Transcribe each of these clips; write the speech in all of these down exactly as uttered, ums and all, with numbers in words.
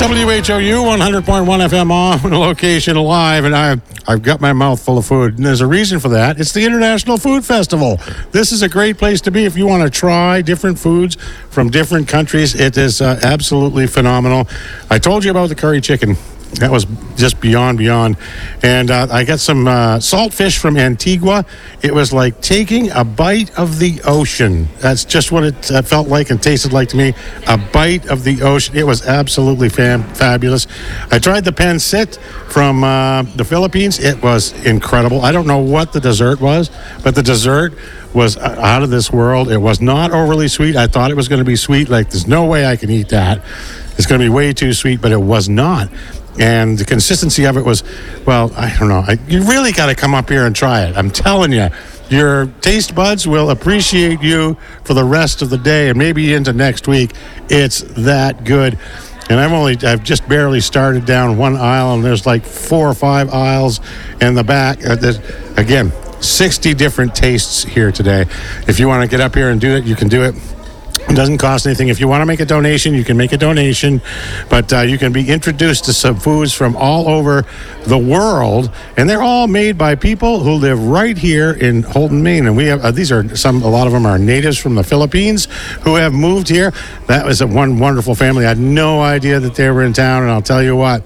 W H O U one hundred point one F M on location live, and I've, I've got my mouth full of food. And there's a reason for that. It's the International Food Festival. This is a great place to be if you want to try different foods from different countries. It is uh, absolutely phenomenal. I told you about the curry chicken. That was just beyond, beyond. And uh, I got some uh, salt fish from Antigua. It was like taking a bite of the ocean. That's just what it uh, felt like and tasted like to me. A bite of the ocean. It was absolutely fam- fabulous. I tried the pancit from uh, the Philippines. It was incredible. I don't know what the dessert was, but the dessert was out of this world. It was not overly sweet. I thought it was going to be sweet. Like, there's no way I can eat that. It's going to be way too sweet, but it was not. And the consistency of it was, well, I don't know. I, you really got to come up here and try it. I'm telling you, your taste buds will appreciate you for the rest of the day and maybe into next week. It's that good. And I've only, I've just barely started down one aisle, and there's like four or five aisles in the back. Uh, there's, again, sixty different tastes here today. If you want to get up here and do it, you can do it. It doesn't cost anything. If you want to make a donation, you can make a donation. But uh, you can be introduced to some foods from all over the world. And they're all made by people who live right here in Holden, Maine. And we have, uh, these are some, a lot of them are natives from the Philippines who have moved here. That was a one wonderful family. I had no idea that they were in town. And I'll tell you what,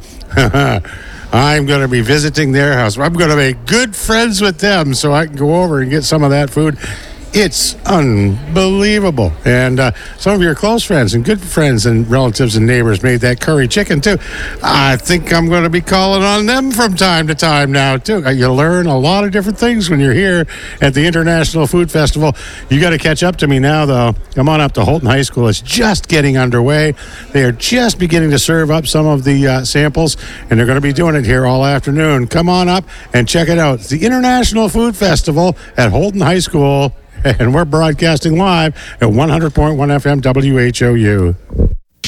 I'm going to be visiting their house. I'm going to make good friends with them so I can go over and get some of that food. It's unbelievable. And uh, some of your close friends and good friends and relatives and neighbors made that curry chicken, too. I think I'm going to be calling on them from time to time now, too. You learn a lot of different things when you're here at the International Food Festival. You got to catch up to me now, though. Come on up to Holton High School. It's just getting underway. They are just beginning to serve up some of the uh, samples, and they're going to be doing it here all afternoon. Come on up and check it out. It's the International Food Festival at Holton High School. And we're broadcasting live at one hundred point one F M W H O U.